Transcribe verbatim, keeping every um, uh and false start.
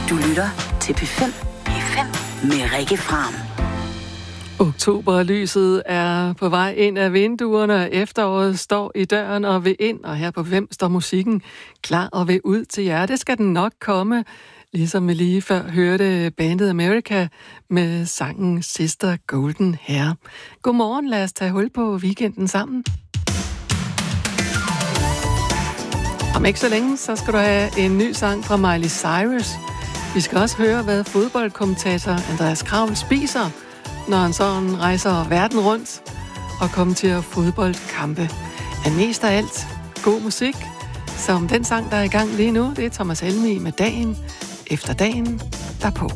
Du lytter til P fem. P fem med Rikke Fram. Oktoberlyset er på vej ind af vinduerne, efteråret står i døren og vil ind, og her på fem står musikken klar og vil ud til jer. Det skal den nok komme, ligesom vi lige før hørte bandet America med sangen Sister Golden Hair. Godmorgen, lad os tage hul på weekenden sammen. Om ikke så længe, så skal du have en ny sang fra Miley Cyrus. Vi skal også høre, hvad fodboldkommentator Andreas Kravl spiser, når han sådan rejser verden rundt og kommenterer fodboldkampe. Men mest af alt god musik, som den sang, der er i gang lige nu, det er Thomas Helmig med Dagen efter dagen derpå.